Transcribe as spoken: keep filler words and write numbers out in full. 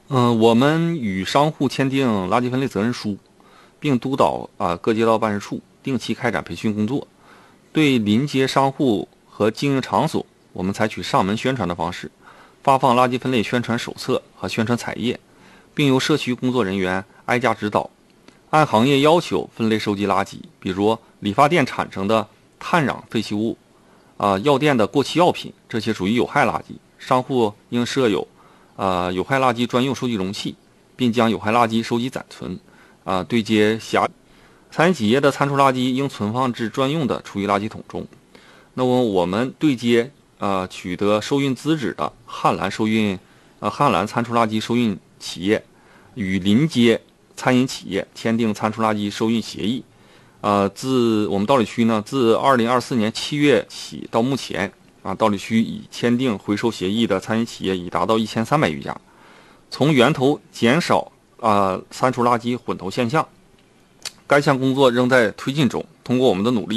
嗯，我们与商户签订垃圾分类责任书，并督导啊各街道办事处定期开展培训工作。对临街商户和经营场所，我们采取上门宣传的方式，发放垃圾分类宣传手册和宣传彩页，并由社区工作人员挨家指导，按行业要求分类收集垃圾。比如理发店产生的碳氧废弃物，啊、药店的过期药品，这些属于有害垃圾，商户应设有啊有害垃圾专用收集容器，并将有害垃圾收集暂存，啊、对接辖。餐饮企业的餐厨垃圾应存放至专用的厨余垃圾桶中。那么我们对接呃取得收运资质的汉兰收运呃汉兰餐厨垃圾收运企业，与临街餐饮企业签订餐厨垃圾收运协议。呃，自我们道里区呢，自二零二四年七月起到目前啊，道里区已签订回收协议的餐饮企业已达到一千三百余家，从源头减少啊、呃、餐厨垃圾混投现象。该项工作仍在推进中，通过我们的努力。